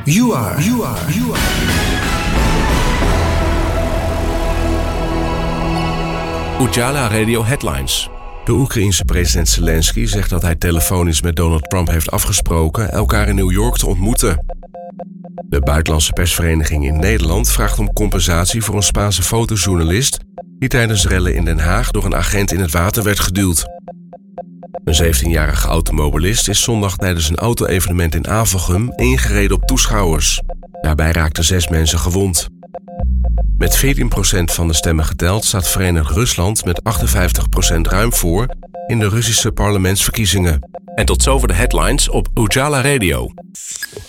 You are. Ujala Radio Headlines. De Oekraïense president Zelensky zegt dat hij telefonisch met Donald Trump heeft afgesproken elkaar in New York te ontmoeten. De buitenlandse persvereniging in Nederland vraagt om compensatie voor een Spaanse fotojournalist die tijdens rellen in Den Haag door een agent in het water werd geduwd. Een 17-jarige automobilist is zondag tijdens een auto-evenement in Avelgem ingereden op toeschouwers. Daarbij raakten 6 mensen gewond. Met 14% van de stemmen geteld staat Verenigd Rusland met 58% ruim voor in de Russische parlementsverkiezingen. En tot zover de headlines op Ujala Radio.